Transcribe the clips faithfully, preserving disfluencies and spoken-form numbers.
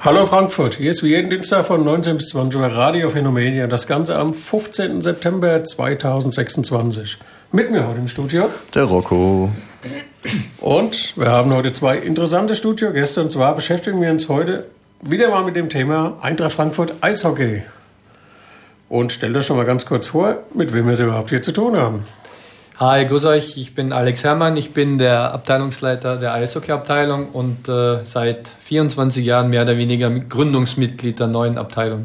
Hallo Frankfurt, hier ist wie jeden Dienstag von neunzehn bis zwanzig Uhr Radio Phänomenia. Das Ganze am fünfzehnten September zweitausendsechsundzwanzig. Mit mir heute im Studio der Rocco. Und wir haben heute zwei interessante Studiogäste. Und zwar beschäftigen wir uns heute wieder mal mit dem Thema Eintracht Frankfurt Eishockey. Und stellt euch schon mal ganz kurz vor, mit wem wir es überhaupt hier zu tun haben. Hi, grüß euch, ich bin Alex Herrmann, ich bin der Abteilungsleiter der Eishockey-Abteilung und äh, seit vierundzwanzig Jahren mehr oder weniger Gründungsmitglied der neuen Abteilung.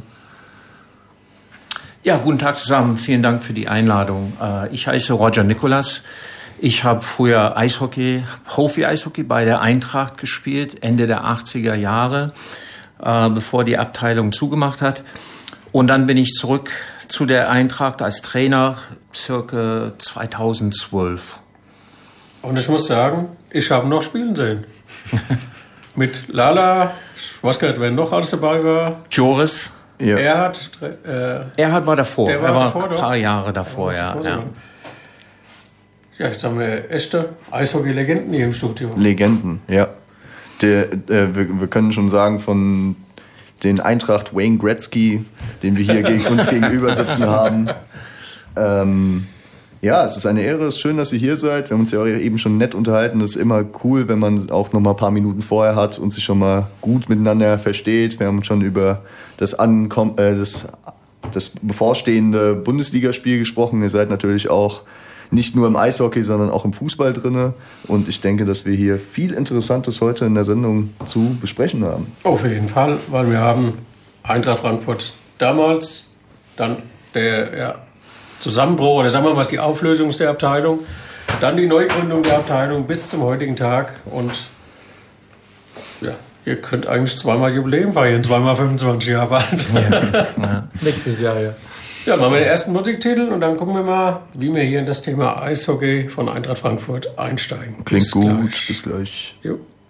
Ja, guten Tag zusammen, vielen Dank für die Einladung. Äh, ich heiße Roger Nicolas. Ich habe früher Eishockey, Profi-Eishockey bei der Eintracht gespielt, Ende der achtziger Jahre, äh, bevor die Abteilung zugemacht hat. Und dann bin ich zurück zu der Eintracht als Trainer, circa zweitausendzwölf. Und ich muss sagen, ich habe noch spielen sehen. Mit Lala, ich weiß gar nicht, wer noch alles dabei war. Joris. Ja. Erhard. Äh, Erhard war davor. Der war er war davor, ein paar Jahre davor, ja. davor ja. Ja, jetzt haben wir echte Eishockey-Legenden hier im Studio. Legenden, ja. Der, äh, wir, wir können schon sagen, von den Eintracht Wayne Gretzky, den wir hier gegen uns gegenüber sitzen haben. Ähm, ja, es ist eine Ehre, es ist schön, dass ihr hier seid. Wir haben uns ja auch eben schon nett unterhalten. Es ist immer cool, wenn man auch noch mal ein paar Minuten vorher hat und sich schon mal gut miteinander versteht. Wir haben schon über das, Ankom- äh, das, das bevorstehende Bundesligaspiel gesprochen. Ihr seid natürlich auch nicht nur im Eishockey, sondern auch im Fußball drin. Und ich denke, dass wir hier viel Interessantes heute in der Sendung zu besprechen haben. Auf jeden Fall, weil wir haben Eintracht Frankfurt damals, dann der ja, Zusammenbruch, oder sagen wir mal die Auflösung der Abteilung, dann die Neugründung der Abteilung bis zum heutigen Tag. Und ja, ihr könnt eigentlich zweimal Jubiläum feiern, zweimal fünfundzwanzig Jahre alt. Ja. Ja. Nächstes Jahr, ja. Ja, machen wir den ersten Musiktitel und dann gucken wir mal, wie wir hier in das Thema Eishockey von Eintracht Frankfurt einsteigen. Klingt bis gut, gleich. bis gleich. Jo.